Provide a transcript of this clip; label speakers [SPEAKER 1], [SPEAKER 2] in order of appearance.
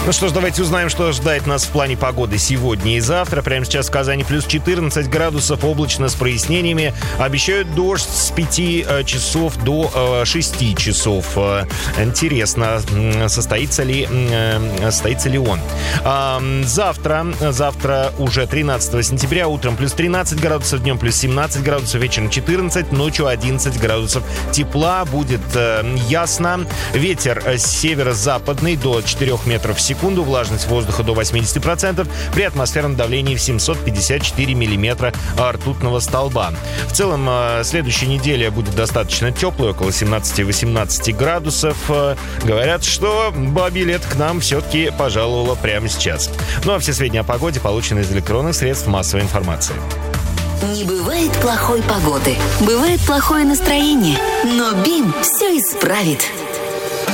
[SPEAKER 1] Ну что ж, давайте узнаем, что ждает нас в плане погоды сегодня и завтра. Прямо сейчас в Казани плюс 14 градусов, облачно с прояснениями. Обещают дождь с 5 часов до 6 часов. Интересно, состоится ли он. Завтра уже 13 сентября, утром плюс 13 градусов, днем плюс 17 градусов, вечером 14, ночью 11 градусов тепла. Будет ясно. Ветер северо-западный до 4 метров в секунду, влажность воздуха до 80%, при атмосферном давлении в 754 миллиметра ртутного столба. В целом, следующая неделя будет достаточно теплой, около 17-18 градусов. Говорят, что бабье лето к нам все-таки пожаловало прямо сейчас. Ну а все сведения о погоде получены из электронных средств массовой информации.
[SPEAKER 2] Не бывает плохой погоды, бывает плохое настроение, но БИМ все исправит.